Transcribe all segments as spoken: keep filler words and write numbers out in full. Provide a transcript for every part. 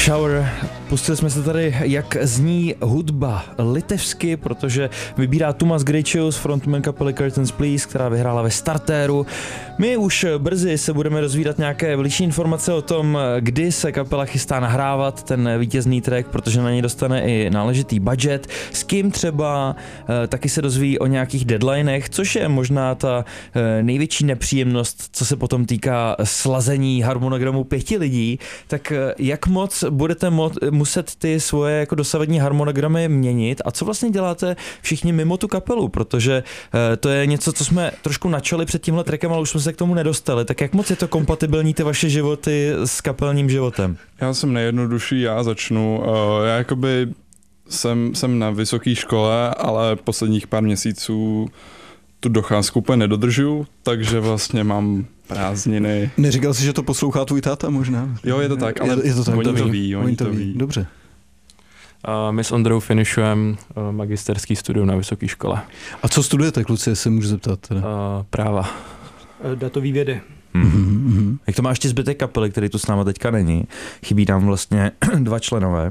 Shower. Pustili jsme se tady, jak zní hudba litevsky, protože vybírá Tumas Gricius, frontman kapely Curtains Please, která vyhrála ve Startéru. My už brzy se budeme dozvídat nějaké bližší informace o tom, kdy se kapela chystá nahrávat ten vítězný track, protože na něj dostane i náležitý budget. S kým třeba, taky se dozví o nějakých deadlinech, což je možná ta největší nepříjemnost, co se potom týká slazení harmonogramu pěti lidí. Tak jak moc budete mo- muset ty svoje jako dosavadní harmonogramy měnit a co vlastně děláte všichni mimo tu kapelu, protože uh, to je něco, co jsme trošku načali před tímhle trackem, ale už jsme se k tomu nedostali. Tak jak moc je to kompatibilní ty vaše životy s kapelním životem? Já jsem nejjednodušší, já začnu. Uh, já jakoby jsem, jsem na vysoké škole, ale posledních pár měsíců tu docházku úplně nedodržuju, takže vlastně mám prázdniny. Neříkal jsi, že to poslouchá tvůj táta možná? Jo, je to tak, ale je to tak, oni to to ví, ví, oni to ví. Dobře. Uh, my s Ondrou finišujeme uh, magisterský studium na vysoké škole. A co studujete, kluci, jestli můžu zeptat? Teda? Uh, práva. Datový vědy. Mm-hmm. Mm-hmm. Jak to má ještě zbytek kapely, který tu s náma teďka není? Chybí tam vlastně dva členové.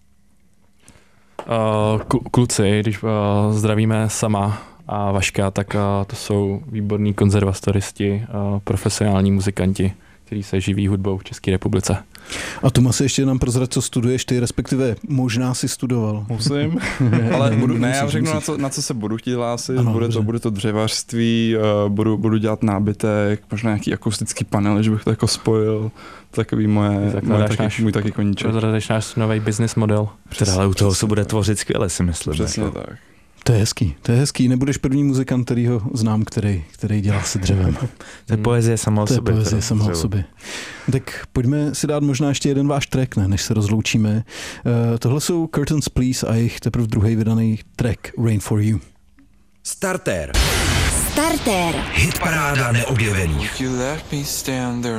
Uh, kluci, když uh, zdravíme Sama a Vaška, tak uh, to jsou výborní konzervatoristi, uh, profesionální muzikanti, kteří se živí hudbou v České republice. A Tomasi, ještě nám prozrať, co studuješ ty, respektive možná si studoval. Musím, ale budu, ne, já řeknu, na co, na co se budu chtít hlásit, ano, bude, to, bude to dřevařství, uh, budu, budu dělat nábytek, možná nějaký akustický panel, že bych to jako spojil, takový moje, moje taky, náš, můj taky koníček. Rozhodneš náš nový business model. Přesně, ale u toho se bude tvořit skvěle, si myslím. Přesně jako. tak. To je hezký, to je hezký. Nebudeš první muzikant, který ho znám, který, který dělá se dřevem. To je poezie sama o to sobě. To je poezie sama o sobě. Tak pojďme si dát možná ještě jeden váš track, ne, než se rozloučíme. Uh, tohle jsou Curtains Please a jejich teprve druhý vydaný track Rain for You. Startér. Startér. Hitparáda neobjevených.